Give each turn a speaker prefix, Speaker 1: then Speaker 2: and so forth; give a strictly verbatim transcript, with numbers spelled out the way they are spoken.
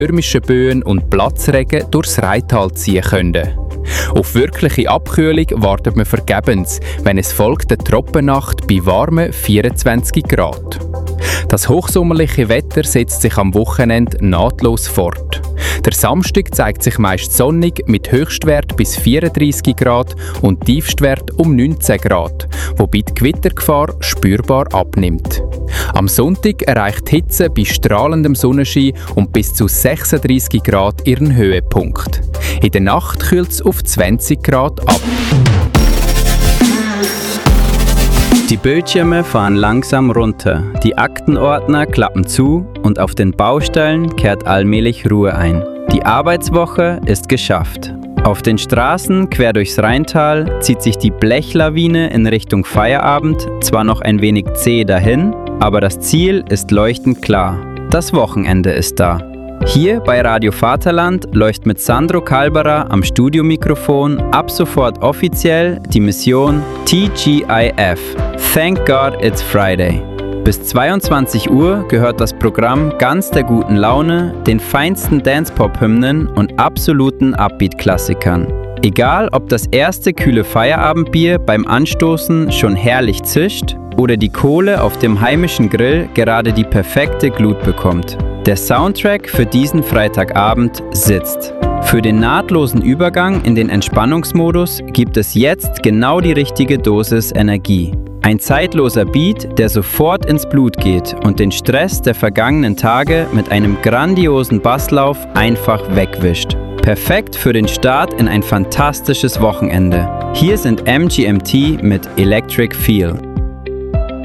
Speaker 1: stürmischen Böen und Platzregen durchs Rheintal ziehen können. Auf wirkliche Abkühlung wartet man vergebens, wenn es folgt der Tropennacht bei warmen vierundzwanzig Grad. Das hochsommerliche Wetter setzt sich am Wochenende nahtlos fort. Der Samstag zeigt sich meist sonnig mit Höchstwert bis vierunddreissig Grad und Tiefstwert um neunzehn Grad, wobei die Gewittergefahr spürbar abnimmt. Am Sonntag erreicht die Hitze bei strahlendem Sonnenschein und bis zu sechsunddreissig Grad ihren Höhepunkt. In der Nacht kühlt es auf zwanzig Grad ab.
Speaker 2: Die Bildschirme fahren langsam runter, die Aktenordner klappen zu und auf den Baustellen kehrt allmählich Ruhe ein. Die Arbeitswoche ist geschafft. Auf den Straßen quer durchs Rheintal zieht sich die Blechlawine in Richtung Feierabend zwar noch ein wenig zäh dahin, aber das Ziel ist leuchtend klar. Das Wochenende ist da. Hier bei Radio Vaterland läuft mit Sandro Kalberer am Studiomikrofon ab sofort offiziell die Mission T G I F. Thank God It's Friday. Bis zweiundzwanzig Uhr gehört das Programm ganz der guten Laune, den feinsten Dance-Pop-Hymnen und absoluten Upbeat-Klassikern. Egal, ob das erste kühle Feierabendbier beim Anstoßen schon herrlich zischt oder die Kohle auf dem heimischen Grill gerade die perfekte Glut bekommt. Der Soundtrack für diesen Freitagabend sitzt. Für den nahtlosen Übergang in den Entspannungsmodus gibt es jetzt genau die richtige Dosis Energie. Ein zeitloser Beat, der sofort ins Blut geht und den Stress der vergangenen Tage mit einem grandiosen Basslauf einfach wegwischt. Perfekt für den Start in ein fantastisches Wochenende. Hier sind M G M T mit Electric Feel.